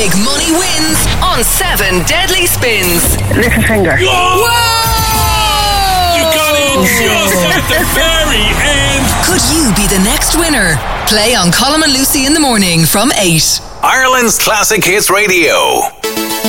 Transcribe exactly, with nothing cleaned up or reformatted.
Big money wins on seven Deadly Spins. Little finger. Whoa! You got it just at the very end. Could you be the next winner? Play on Colm and Lucy in the morning from eight. Ireland's Classic Hits Radio.